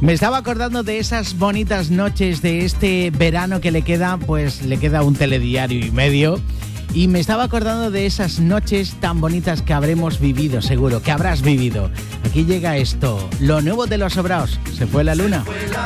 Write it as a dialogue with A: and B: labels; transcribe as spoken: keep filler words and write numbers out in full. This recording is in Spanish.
A: Me estaba acordando de esas bonitas noches de este verano que le queda, pues le queda un telediario y medio. Y me estaba acordando de esas noches tan bonitas que habremos vivido, seguro, que habrás vivido. Aquí llega esto, lo nuevo de Los Sobraos. ¿Se fue la luna?